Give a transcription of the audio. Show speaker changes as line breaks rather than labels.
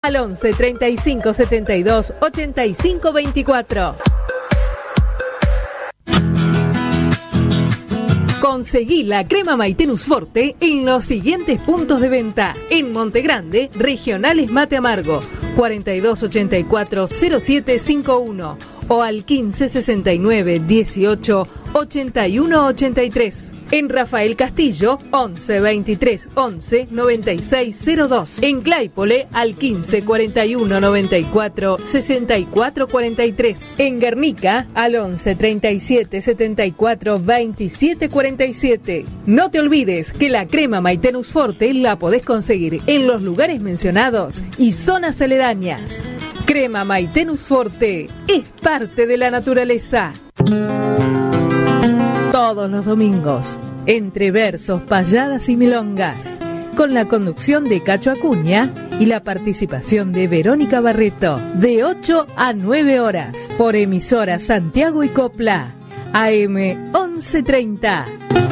al 11 35 72 85 24. Conseguí la crema Maitenus Forte en los siguientes puntos de venta: en Monte Grande, Regionales Mate Amargo, 4284 0751 o al 1569 18 81 83. En Rafael Castillo, 11 23 11 96 02. En Claypole, al 15 41 94 64 43. En Guernica, al 11 37 74 27 47. No te olvides que la crema Maitenus Forte la podés conseguir en los lugares mencionados y zonas aledañas. Crema Maitenus Forte es parte de la naturaleza. Todos los domingos, entre versos, payadas y milongas, con la conducción de Cacho Acuña y la participación de Verónica Barreto, de 8 a 9 horas, por emisora Santiago y Copla, AM 1130.